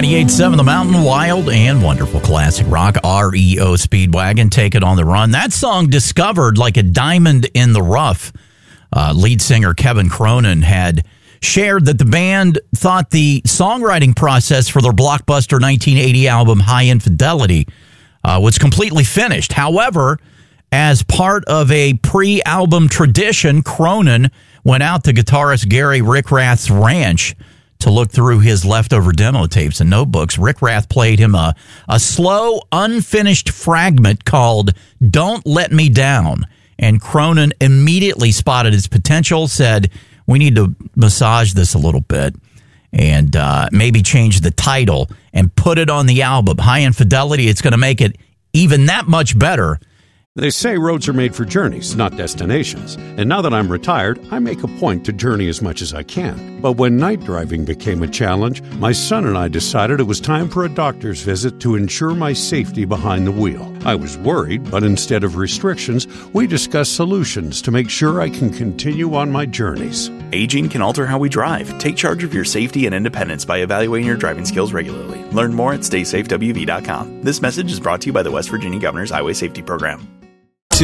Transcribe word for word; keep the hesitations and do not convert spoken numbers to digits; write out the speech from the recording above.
ninety-eight point seven The Mountain, wild and wonderful classic rock. R E O Speedwagon, Take It on the Run. That song, discovered like a diamond in the rough. Uh, lead singer Kevin Cronin had shared that the band thought the songwriting process for their blockbuster nineteen eighty album High Infidelity uh, was completely finished. However, as part of a pre-album tradition, Cronin went out to guitarist Gary Rickrath's ranch to look through his leftover demo tapes and notebooks. Rickrath played him a, a slow, unfinished fragment called Don't Let Me Down. And Cronin immediately spotted its potential, said, we need to massage this a little bit and uh, maybe change the title and put it on the album. High Infidelity, it's going to make it even that much better. They say roads are made for journeys, not destinations. And now that I'm retired, I make a point to journey as much as I can. But when night driving became a challenge, my son and I decided it was time for a doctor's visit to ensure my safety behind the wheel. I was worried, but instead of restrictions, we discussed solutions to make sure I can continue on my journeys. Aging can alter how we drive. Take charge of your safety and independence by evaluating your driving skills regularly. Learn more at stay safe w v dot com. This message is brought to you by the West Virginia Governor's Highway Safety Program.